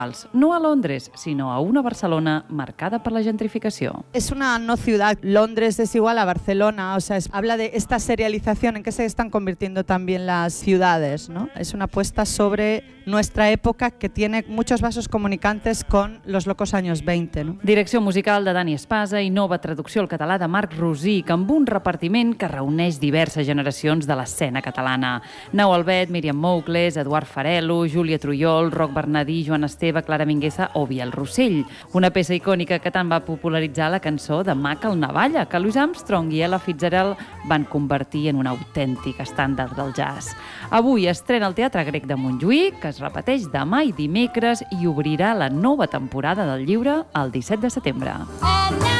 no a Londres, sino a una Barcelona marcada por la gentrificació. Es una no ciudad. Londres es igual a Barcelona. O sea, habla de esta serialización en que se están convirtiendo también las ciudades, ¿no? Es una apuesta sobre nuestra época que tiene muchos vasos comunicantes con los locos años 20, ¿no? Direcció musical de Dani Espasa i nova traducció al català de Marc Rosic, amb un repartiment que reuneix diverses generacions de l'escena catalana. Nau Albet, Míriam Moucles, Eduard Farelo, Júlia Trujol, Roc Bernadí, Joan Esteve, Clara Mingueza o Biel Rossell. Una peça icònica que tant va popularitzar la cançó de Mac el Navalla, que Louis Armstrong i Ella Fitzgerald van convertir en un autèntic estàndard del jazz. Avui estrena el Teatre Grec de Montjuïc, que es repeteix demà i dimecres i obrirà la nova temporada del llibre el 17 de setembre.